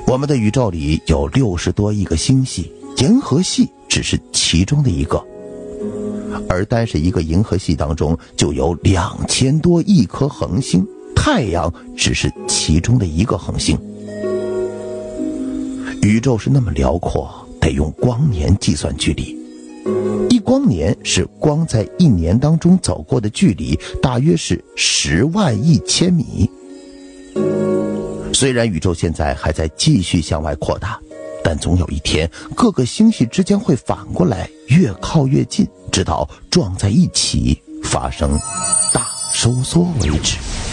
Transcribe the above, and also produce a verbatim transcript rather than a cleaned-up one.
我们的宇宙里有六十多亿个星系，银河系只是其中的一个，而单是一个银河系当中就有两千多亿颗恒星，太阳只是其中的一个恒星。宇宙是那么辽阔，得用光年计算距离。一光年是光在一年当中走过的距离，大约是十万亿千米。虽然宇宙现在还在继续向外扩大，但总有一天各个星系之间会反过来越靠越近，直到撞在一起发生大收缩为止。